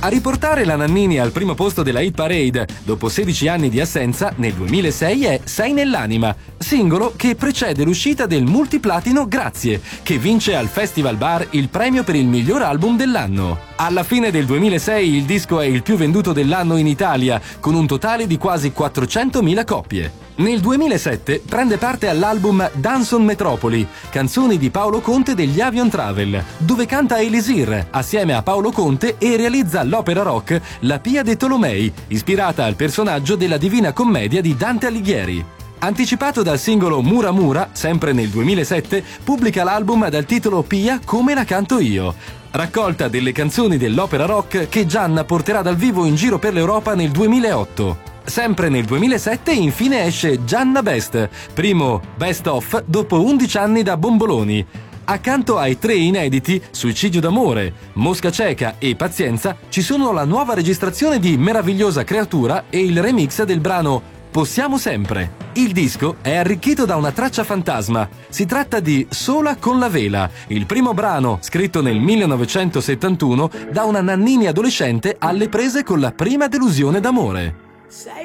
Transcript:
A riportare la Nannini al primo posto della hit parade, dopo 16 anni di assenza, nel 2006 è Sei nell'anima, singolo che precede l'uscita del multiplatino Grazie, che vince al Festival Bar il premio per il miglior album dell'anno. Alla fine del 2006 il disco è il più venduto dell'anno in Italia, con un totale di quasi 400.000 copie. Nel 2007 prende parte all'album Danson Metropoli, canzoni di Paolo Conte degli Avion Travel, dove canta Elisir assieme a Paolo Conte e realizza l'opera rock La Pia de Tolomei, ispirata al personaggio della Divina Commedia di Dante Alighieri. Anticipato dal singolo Mura Mura, sempre nel 2007, pubblica l'album dal titolo Pia come la canto io, raccolta delle canzoni dell'opera rock che Gianna porterà dal vivo in giro per l'Europa nel 2008. Sempre nel 2007 infine esce Gianna Best, primo best of dopo 11 anni da Bomboloni. Accanto ai 3 inediti, Suicidio d'amore, Mosca cieca e Pazienza, ci sono la nuova registrazione di Meravigliosa creatura e il remix del brano Possiamo sempre. Il disco è arricchito da una traccia fantasma. Si tratta di Sola con la vela, il primo brano scritto nel 1971 da una Nannini adolescente alle prese con la prima delusione d'amore.